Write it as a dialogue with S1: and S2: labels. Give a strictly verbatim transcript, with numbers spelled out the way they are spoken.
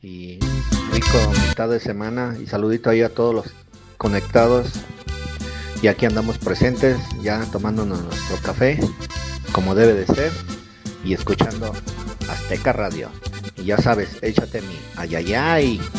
S1: y rico mitad de semana. Y saludito ahí a todos los conectados. Y aquí andamos presentes, ya tomándonos nuestro café, como debe de ser, y escuchando Azteca Radio. Y ya sabes, échate mi ayayay.